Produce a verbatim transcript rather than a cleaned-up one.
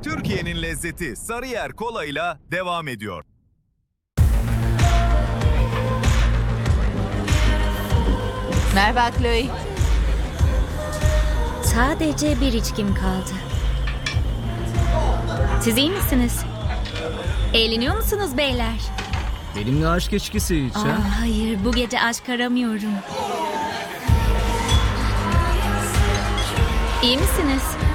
Türkiye'nin lezzeti Sarıyer Kola'yla devam ediyor. Merhaba Chloe. Sadece bir içkim kaldı. Siz iyi misiniz? Eğleniyor musunuz beyler? Benimle aşk içkisi iç ha? Aa, hayır, bu gece aşk aramıyorum. İyi misiniz?